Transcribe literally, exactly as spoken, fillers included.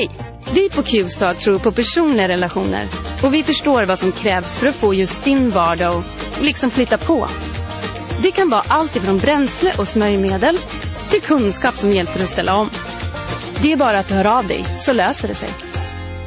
Hej! Vi på Q-Star tror på personliga relationer och vi förstår vad som krävs för att få just din vardag och liksom flytta på. Det kan vara allt ifrån bränsle och smörjmedel till kunskap som hjälper att ställa om. Det är bara att höra av dig så löser det sig.